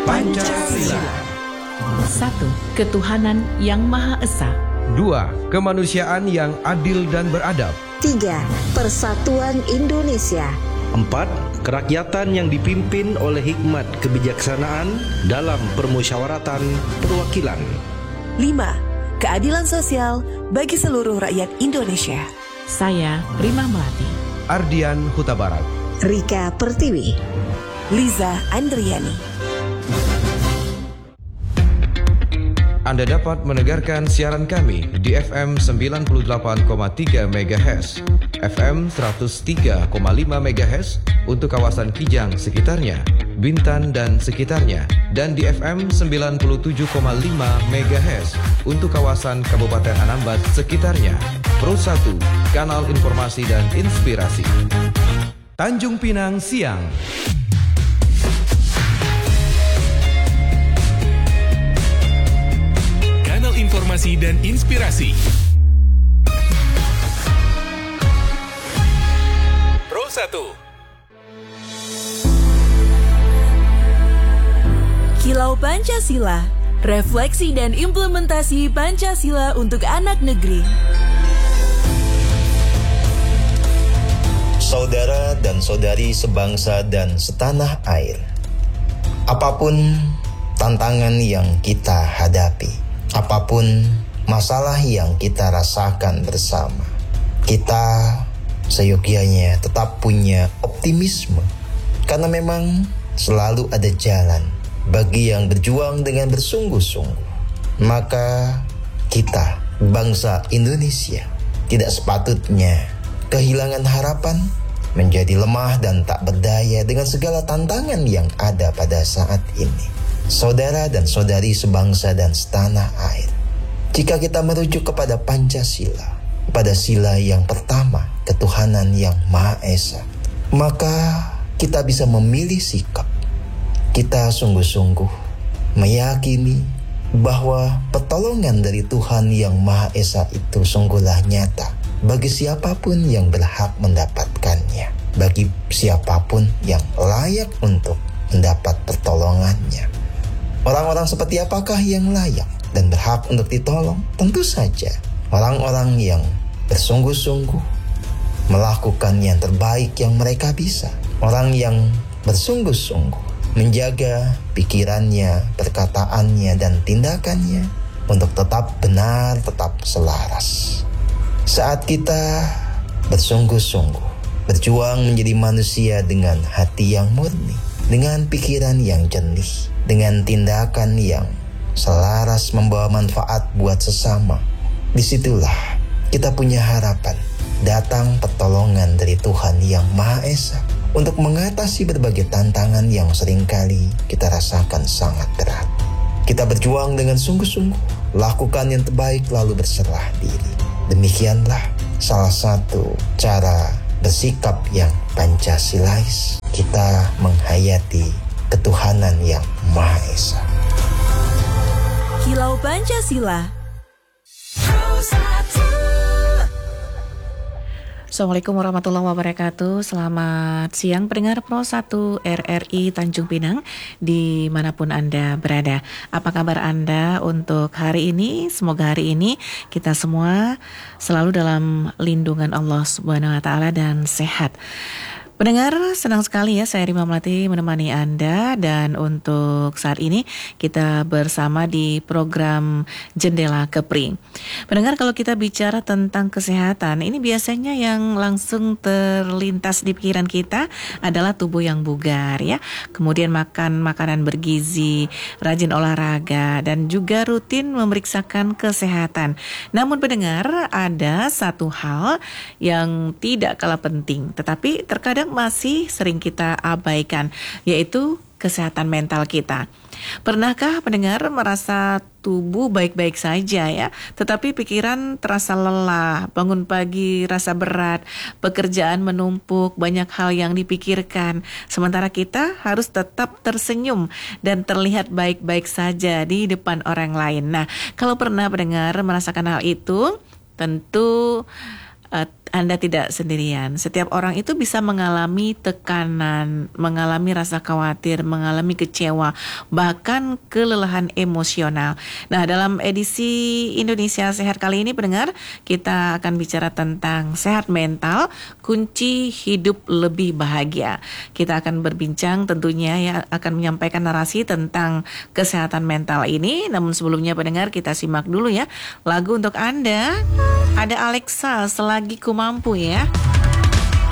Pancasila. 1. Ketuhanan yang Maha Esa. 2. Kemanusiaan yang adil dan beradab. 3. Persatuan Indonesia. 4. Kerakyatan yang dipimpin oleh hikmat kebijaksanaan dalam permusyawaratan perwakilan. 5. Keadilan sosial bagi seluruh rakyat Indonesia. Saya Prima Melati. Ardian Huta Barat. Rika Pertiwi. Liza Andriani. Anda dapat mendengarkan siaran kami di FM 98,3 MHz, FM 103,5 MHz untuk kawasan Kijang sekitarnya, Bintan dan sekitarnya, dan di FM 97,5 MHz untuk kawasan Kabupaten Anambas sekitarnya. Pro 1, kanal informasi dan inspirasi. Tanjung Pinang Siang. Informasi dan inspirasi. Pro 1. Kilau Pancasila, refleksi dan implementasi Pancasila untuk anak negeri. Saudara dan saudari sebangsa dan setanah air, apapun tantangan yang kita hadapi, apapun masalah yang kita rasakan bersama, kita seyogyanya tetap punya optimisme. Karena memang selalu ada jalan bagi yang berjuang dengan bersungguh-sungguh. Maka kita, bangsa Indonesia, tidak sepatutnya kehilangan harapan, menjadi lemah dan tak berdaya dengan segala tantangan yang ada pada saat ini. Saudara dan saudari sebangsa dan setanah air, jika kita merujuk kepada Pancasila, pada sila yang pertama, ketuhanan yang Maha Esa, maka kita bisa memilih sikap. Kita sungguh-sungguh meyakini bahwa pertolongan dari Tuhan yang Maha Esa itu sungguhlah nyata bagi siapapun yang berhak mendapatkannya, bagi siapapun yang layak untuk mendapat pertolongannya. Orang-orang seperti apakah yang layak dan berhak untuk ditolong? Tentu saja orang-orang yang bersungguh-sungguh melakukan yang terbaik yang mereka bisa. Orang yang bersungguh-sungguh menjaga pikirannya, perkataannya, dan tindakannya untuk tetap benar, tetap selaras. Saat kita bersungguh-sungguh berjuang menjadi manusia dengan hati yang murni, dengan pikiran yang jernih, dengan tindakan yang selaras membawa manfaat buat sesama, disitulah kita punya harapan datang pertolongan dari Tuhan yang Maha Esa untuk mengatasi berbagai tantangan yang seringkali kita rasakan sangat berat. Kita berjuang dengan sungguh-sungguh, lakukan yang terbaik lalu berserah diri. Demikianlah salah satu cara bersikap yang Pancasilais, kita menghayati ketuhanan yang Maha Esa. Kilau Pancasila. Assalamualaikum warahmatullahi wabarakatuh. Selamat siang pendengar Pro 1 RRI Tanjung Pinang dimanapun Anda berada. Apa kabar Anda untuk hari ini? Semoga hari ini kita semua selalu dalam lindungan Allah Subhanahu wa Ta'ala dan sehat. Pendengar, senang sekali ya saya Rima Melati menemani Anda, dan untuk saat ini kita bersama di program Jendela Kepri. Pendengar, kalau kita bicara tentang kesehatan, ini biasanya yang langsung terlintas di pikiran kita adalah tubuh yang bugar ya. Kemudian makan makanan bergizi, rajin olahraga, dan juga rutin memeriksakan kesehatan. Namun pendengar, ada satu hal yang tidak kalah penting, tetapi terkadang masih sering kita abaikan, yaitu kesehatan mental kita. Pernahkah pendengar merasa tubuh baik-baik saja ya, tetapi pikiran terasa lelah, bangun pagi rasa berat, pekerjaan menumpuk, banyak hal yang dipikirkan, sementara kita harus tetap tersenyum dan terlihat baik-baik saja di depan orang lain. Nah, kalau pernah pendengar merasakan hal itu, tentu Anda tidak sendirian. Setiap orang itu bisa mengalami tekanan, mengalami rasa khawatir, mengalami kecewa, bahkan kelelahan emosional. Nah, dalam edisi Indonesia Sehat kali ini pendengar, kita akan bicara tentang sehat mental, kunci hidup lebih bahagia. Kita akan berbincang tentunya ya, akan menyampaikan narasi tentang kesehatan mental ini. Namun sebelumnya pendengar, kita simak dulu ya lagu untuk Anda. Ada Alexa, Selagi Ku Mampu ya.